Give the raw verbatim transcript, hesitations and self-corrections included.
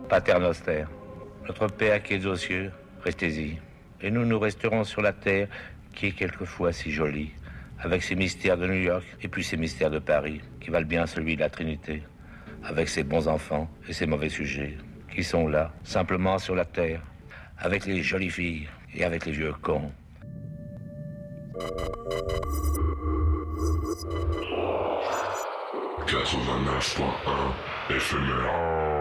Pater Noster, notre Père qui es aux cieux, restez-y. Et nous, nous resterons sur la terre qui est quelquefois si jolie, avec ses mystères de New York et puis ses mystères de Paris, qui valent bien celui de la Trinité, avec ses bons enfants et ses mauvais sujets, qui sont là, simplement sur la terre, avec les jolies filles et avec les vieux cons. quatre-vingt-neuf point un éphémère.